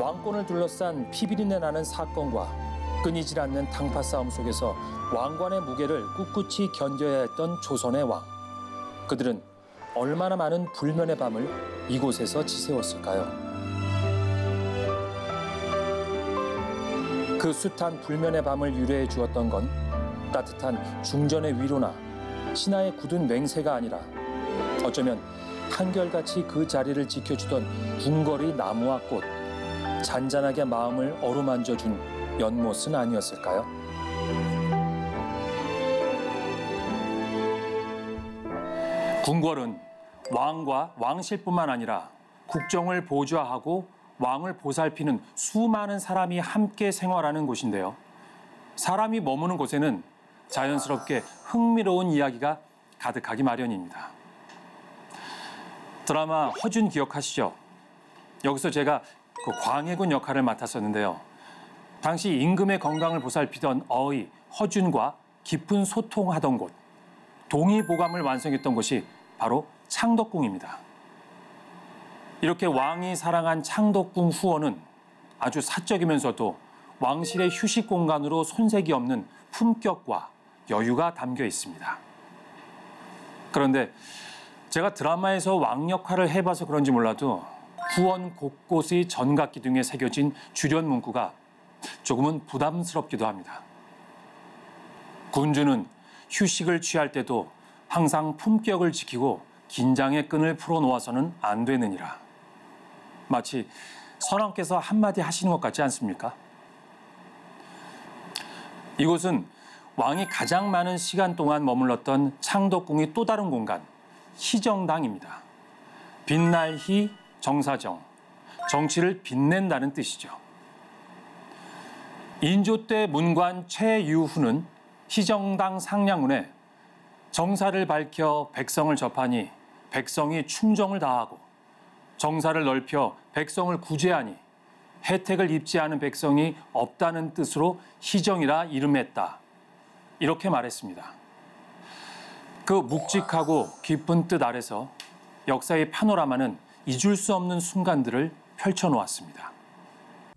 왕권을 둘러싼 피비린내 나는 사건과 끊이질 않는 당파 싸움 속에서 왕관의 무게를 꿋꿋이 견뎌야 했던 조선의 왕. 그들은 얼마나 많은 불면의 밤을 이곳에서 지새웠을까요? 그 숱한 불면의 밤을 유래해 주었던 건 따뜻한 중전의 위로나 신하의 굳은 맹세가 아니라 어쩌면 한결같이 그 자리를 지켜주던 궁궐의 나무와 꽃, 잔잔하게 마음을 어루만져준 연못은 아니었을까요? 궁궐은 왕과 왕실뿐만 아니라 국정을 보좌하고 왕을 보살피는 수많은 사람이 함께 생활하는 곳인데요. 사람이 머무는 곳에는 자연스럽게 흥미로운 이야기가 가득하기 마련입니다. 드라마 허준 기억하시죠? 여기서 제가 그 광해군 역할을 맡았었는데요. 당시 임금의 건강을 보살피던 어의 허준과 깊은 소통하던 곳, 동의보감을 완성했던 곳이 바로 창덕궁입니다. 이렇게 왕이 사랑한 창덕궁 후원은 아주 사적이면서도 왕실의 휴식 공간으로 손색이 없는 품격과 여유가 담겨 있습니다. 그런데 제가 드라마에서 왕 역할을 해봐서 그런지 몰라도 후원 곳곳의 전각기둥에 새겨진 주련 문구가 조금은 부담스럽기도 합니다. 군주는 휴식을 취할 때도 항상 품격을 지키고 긴장의 끈을 풀어놓아서는 안 되느니라. 마치 선왕께서 한마디 하시는 것 같지 않습니까? 이곳은 왕이 가장 많은 시간 동안 머물렀던 창덕궁의 또 다른 공간, 희정당입니다. 빛날 희, 정사정, 정치를 빛낸다는 뜻이죠. 인조 때 문관 최유후는 희정당 상량문에 정사를 밝혀 백성을 접하니 백성이 충정을 다하고 정사를 넓혀 백성을 구제하니 혜택을 입지 않은 백성이 없다는 뜻으로 희정이라 이름했다. 이렇게 말했습니다. 그 묵직하고 깊은 뜻 아래서 역사의 파노라마는 잊을 수 없는 순간들을 펼쳐놓았습니다.